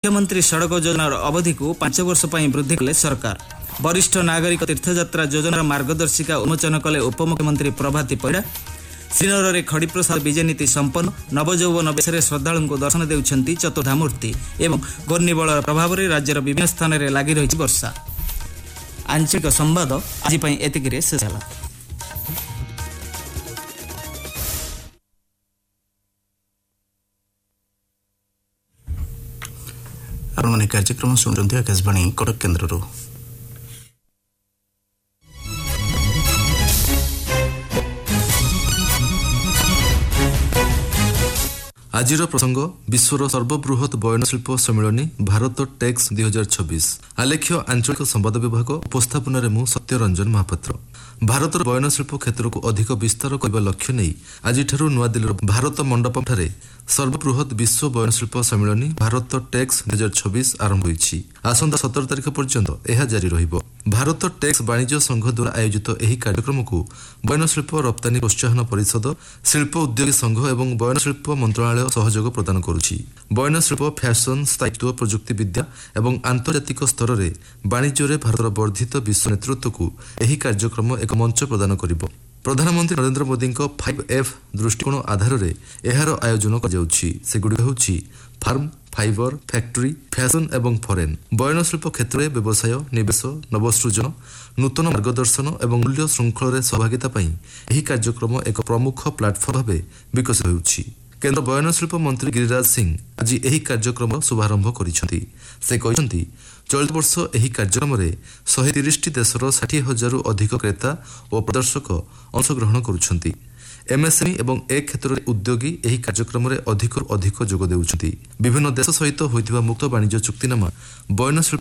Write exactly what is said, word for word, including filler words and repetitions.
मुख्यमंत्री सड़क योजनार अवधि को पांच वर्ष पर वृद्धि कले सरकार। वरिष्ठ नागरिक तीर्थयात्रा योजनार मार्गदर्शिका उन्मोचन कले उपमुख्यमंत्री प्रभाती परिड़ा। श्रीनगर में खड़ीप्रसाद विजय नीति संपन्न। नवयौवन बेशे श्रद्धालु को दर्शन देउछंती चतुर्धामूर्ति एवं घूर्णिबलर प्रभाव में राज्यर विभिन्न स्थान में लगी रही वर्षा। आंचलिक संवाद आज एतिकी शेष है। आपने कार्यक्रम शुणुंट आकाशवाणी कटक केन्द्र। आजिर प्रसंग विश्वर सर्वबृहत बयनशिल्प सम्मिलनी भारत टेक्स दुई हजार छब्बीस। आलेख्य आंचलिक संवाद विभाग उपस्थापन मु सत्यरंजन महापात्र। भारत बयनशिल्प क्षेत्र को अधिक विस्तार करने लक्ष्य नहीं आज नुआदिल्ली भारत मंडपम ठारे सर्वबृहत विश्व बयनशिल्प सम्मिलनी भारत टेक्स दुई हजार छब्बीस आरंभ होईछि। आसंता सतर तारिख पर्यंत यह जारी रहिबो। भारत टेक्स वाणिज्य संघ द्वारा आयोजित यह कार्यक्रम को बयनशिल्प रप्तानी प्रोत्साहन परिषद, शिल्प उद्योगी संघ एवं बयनशिल्प मंत्रालय सहयोग प्रदान करुछि। बयनशिल्प, फैशन, स्थायित्व, प्रजुक्ति विद्या एवं आंतर्जातिक स्तर में वाणिज्य भारतर वर्धित विश्व नेतृत्व को यह कार्यक्रम एक मंच प्रदान करिबो। प्रधानमंत्री नरेंद्र मोदी फाइव एफ दृष्टिकोण आधार में यार आयोजन सेगुड़िक होउछि फार्म, फाइबर, फैक्ट्री, फैशन एवं फरेन। बयनशिल्प क्षेत्र में व्यवसाय, निवेश, नवसृजन, नूतन मार्गदर्शन एवं मूल्य श्रृंखल में सहभागिता यह कार्यक्रम एक प्रमुख प्लाटफर्म भाव विकसित होउछि। केन्द्र बयनशिल्प मंत्री गिरिराज सिंह आज यह कार्यक्रम शुभारंभ करिसेंति। से कहिसेंति चलित वर्ष यह कार्यक्रम में शहे तीस देशर षाठी हजार अधिक क्रेता और प्रदर्शक अंशग्रहण करुछंती। एमएसएमई एवं ए क्षेत्र में उद्योगी यह कार्यक्रम में अधिक अधिक जोग देउछंती। विभिन्न देश सहित होइथिबा मुक्त वाणिज्य चुक्तिनामा बयनशिल्प